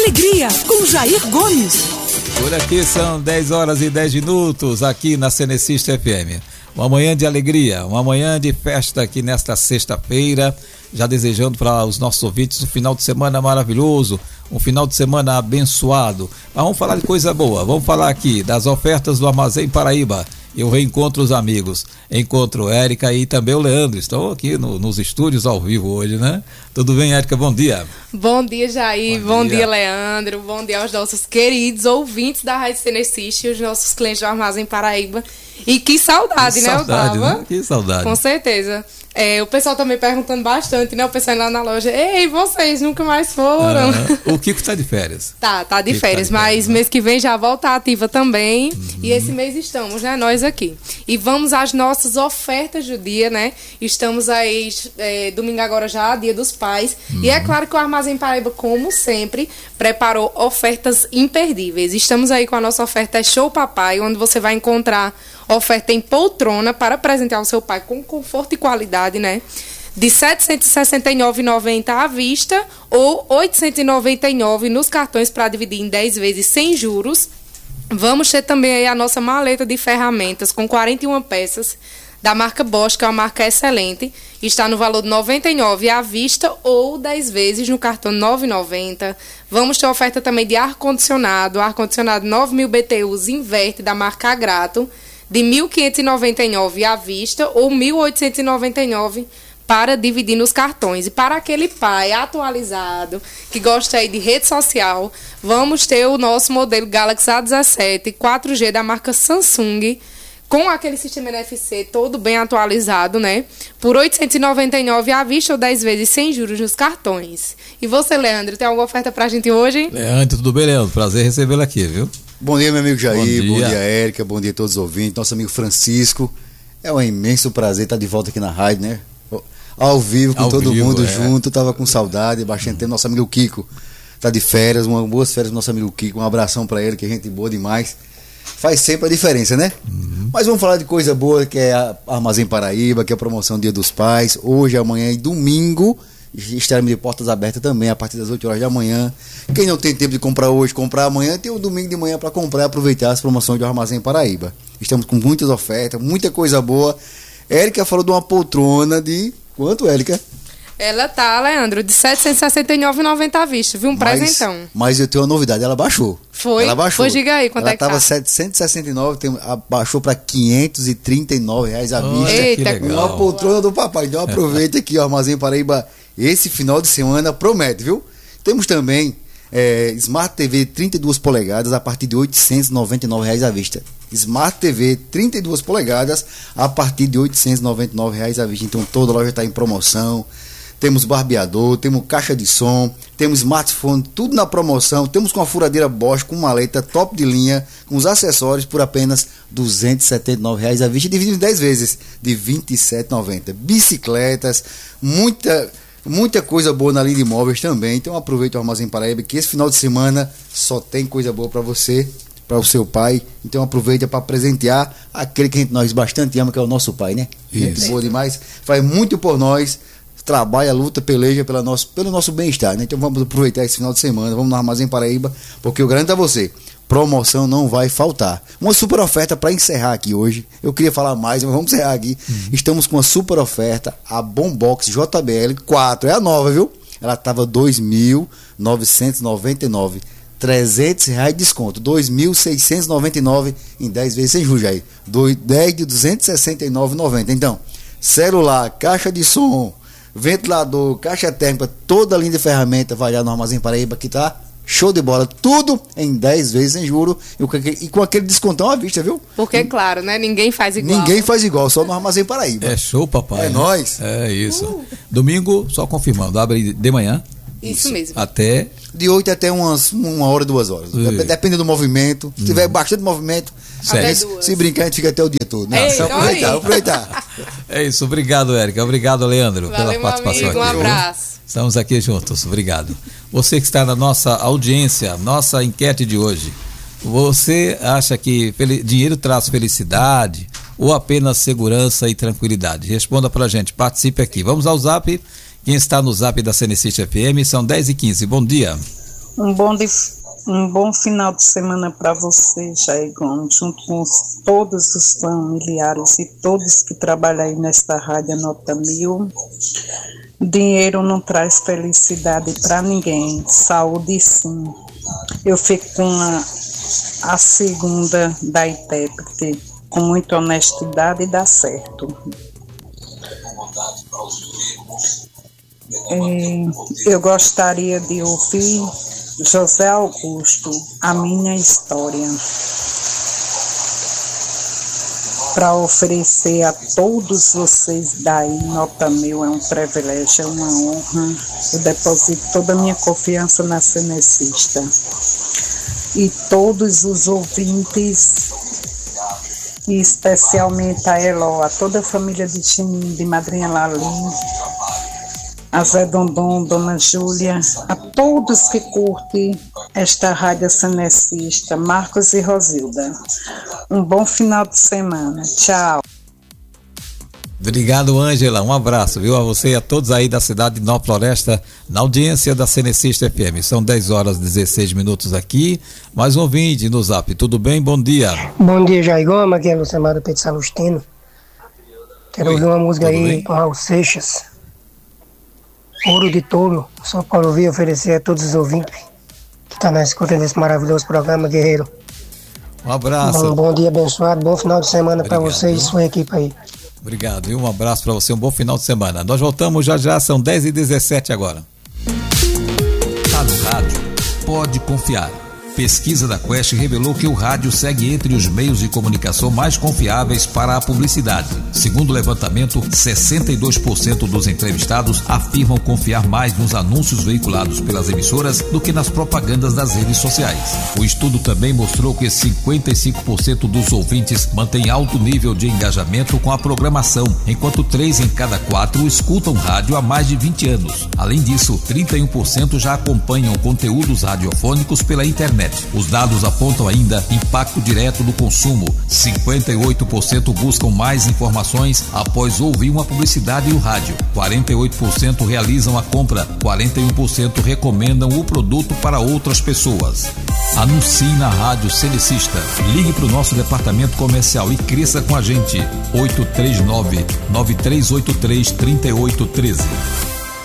Alegria, com Jair Gomes. Por aqui são 10 horas e 10 minutos, aqui na Cenecista FM. Uma manhã de alegria, uma manhã de festa aqui nesta sexta-feira, já desejando para os nossos ouvintes um final de semana maravilhoso, um final de semana abençoado. Mas vamos falar de coisa boa, vamos falar aqui das ofertas do Armazém Paraíba. Eu reencontro os amigos, encontro Érica e também o Leandro, estão aqui nos estúdios ao vivo hoje, né? Tudo bem, Érica? Bom dia. Bom dia, Jair, bom dia, Leandro, bom dia aos nossos queridos ouvintes da Rádio Cenecista e os nossos clientes do Armazém Paraíba. E que saudade, né, saudade, Otávio? Né? Que saudade. Com certeza. O pessoal também perguntando bastante, né? O pessoal lá na loja, ei, vocês nunca mais foram. O Kiko tá de férias. Tá de férias, mas mês que vem já volta ativa também. E esse mês estamos, né? Nós aqui. E vamos às nossas ofertas do dia, né? Estamos aí, domingo agora já, Dia dos Pais. E é claro que o Armazém Paraíba, como sempre, preparou ofertas imperdíveis. Estamos aí com a nossa oferta Show Papai, onde você vai encontrar oferta em poltrona para presentear o seu pai com conforto e qualidade, né? De R$ 769,90 à vista ou R$ 899 nos cartões para dividir em 10 vezes sem juros. Vamos ter também aí a nossa maleta de ferramentas com 41 peças da marca Bosch, que é uma marca excelente. Está no valor de R$ 99 à vista ou 10 vezes no cartão R$ 9,90. Vamos ter oferta também de ar-condicionado 9.000 BTUs Inverte da marca Agrato, de R$ 1.599 à vista ou R$ 1.899 para dividir nos cartões. E para aquele pai atualizado que gosta aí de rede social, vamos ter o nosso modelo Galaxy A17 4G da marca Samsung, com aquele sistema NFC todo bem atualizado, né? Por R$ 899 à vista ou 10 vezes sem juros nos cartões. E você, Leandro, tem alguma oferta pra gente hoje? Leandro, tudo bem, Leandro? Prazer recebê-lo aqui, viu? Bom dia, meu amigo Jair, bom dia, Érica, bom dia a todos os ouvintes, nosso amigo Francisco. É um imenso prazer estar de volta aqui na rádio, né? Ao vivo, com todo mundo junto, tava com saudade, bastante tempo. Nosso amigo Kiko tá de férias, boas férias do nosso amigo Kiko, um abração pra ele, que é gente boa demais. Faz sempre a diferença, né? Mas vamos falar de coisa boa, que é a Armazém Paraíba, que é a promoção Dia dos Pais. Hoje, amanhã e domingo estaremos de portas abertas também, a partir das 8 horas da manhã. Quem não tem tempo de comprar hoje, comprar amanhã, tem o domingo de manhã para comprar e aproveitar as promoções do Armazém Paraíba. Estamos com muitas ofertas, muita coisa boa. Érica falou de uma poltrona de... Quanto, Érica? Ela tá, Leandro, de R$ 769,90 à vista, viu? Presentão. Mas eu tenho uma novidade, ela baixou. Foi? Ela baixou. Pois diga aí, quanto é que tá? Ela tava R$ 769, baixou para R$ 539 à vista. Eita, uma poltrona do papai. Então aproveita aqui o Armazém Paraíba, esse final de semana promete, viu? Temos também Smart TV 32 polegadas a partir de R$ 899 à vista. Smart TV 32 polegadas a partir de R$ 899 à vista. Então toda loja está em promoção. Temos barbeador, temos caixa de som, temos smartphone, tudo na promoção. Temos com a furadeira Bosch, com maleta top de linha, com os acessórios por apenas R$ 279 à vista, dividido em 10 vezes de R$ 27,90. Bicicletas, muita coisa boa na linha de imóveis também. Então aproveita o Armazém Paraíba, que esse final de semana só tem coisa boa para você, para o seu pai. Então aproveita para presentear aquele que nós bastante ama, que é o nosso pai, né? Gente boa demais, faz muito por nós, trabalha, luta, peleja pelo nosso bem-estar, né? Então vamos aproveitar esse final de semana, vamos no Armazém Paraíba, porque eu garanto a você, promoção não vai faltar. Uma super oferta para encerrar aqui hoje. Eu queria falar mais, mas vamos encerrar aqui. Estamos com uma super oferta, a Bombox JBL 4, é a nova, viu? Ela estava R$ 2.999, R$ 300 de desconto, R$ 2.699 em 10 vezes sem juros aí. 10 de R$ 269,90. Então, celular, caixa de som, ventilador, caixa térmica, toda a linha de ferramenta vai lá no Armazém Paraíba, que tá show de bola, tudo em 10 vezes sem juro e com aquele descontão à vista, viu? Porque, claro, né? Ninguém faz igual. Ninguém faz igual, só no Armazém Paraíba. É show, papai. É nóis. É isso. Domingo, só confirmando, abre de manhã. Isso mesmo. Até... De 8 até uma hora, 2 horas. Depende do movimento. Se tiver bastante movimento, se brincar, a gente fica até o dia todo. Né? Ei, aproveitar. É isso, obrigado, Érica. Obrigado, Leandro, pela participação aqui. Um abraço. Estamos aqui juntos, obrigado. Você que está na nossa audiência, nossa enquete de hoje. Você acha que dinheiro traz felicidade ou apenas segurança e tranquilidade? Responda pra gente, participe aqui. Vamos ao Zap. Quem está no Zap da Cenecista FM, são 10h15. Bom dia. Um bom final de semana para você, Jair Gomes, junto com todos os familiares e todos que trabalham aí nesta Rádio Nota 1000. Dinheiro não traz felicidade para ninguém, saúde sim. Eu fico com a segunda da intérprete, com muita honestidade e dá certo. Eu gostaria de ouvir José Augusto, A Minha História, para oferecer a todos vocês daí. Nota 1000 é um privilégio, é uma honra. Eu deposito toda a minha confiança na Cenecista. E todos os ouvintes, e especialmente a Eló, a toda a família de Chinim, de Madrinha Lalim, a Zé Dondon, Dona Júlia, a todos que curtem esta rádio cenecista, Marcos e Rosilda. Um bom final de semana. Tchau. Obrigado, Ângela. Um abraço, viu, a você e a todos aí da cidade de Nova Floresta, na audiência da Cenecista FM. São 10 horas e 16 minutos aqui. Mais um ouvinte no Zap. Tudo bem? Bom dia. Bom dia, Jair Gomes. Aqui é Lucemar do Pedro Salustino. Quero ouvir uma música aí bem? Com Raul Seixas. Ouro de Touro. Só para ouvir e oferecer a todos os ouvintes que estão na escuta desse maravilhoso programa, Guerreiro. Um abraço. Bom dia abençoado. Bom final de semana para você e sua equipe aí. Obrigado, e um abraço para você, um bom final de semana. Nós voltamos já, são 10h17 agora. Tá no rádio, pode confiar. Pesquisa da Quest revelou que o rádio segue entre os meios de comunicação mais confiáveis para a publicidade. Segundo o levantamento, 62% dos entrevistados afirmam confiar mais nos anúncios veiculados pelas emissoras do que nas propagandas das redes sociais. O estudo também mostrou que 55% dos ouvintes mantêm alto nível de engajamento com a programação, enquanto 3 em cada 4 escutam rádio há mais de 20 anos. Além disso, 31% já acompanham conteúdos radiofônicos pela internet. Os dados apontam ainda impacto direto do consumo. 58% buscam mais informações após ouvir uma publicidade no rádio. 48% realizam a compra. 41% recomendam o produto para outras pessoas. Anuncie na Rádio Cenecista. Ligue para o nosso departamento comercial e cresça com a gente. 839-9383-3813.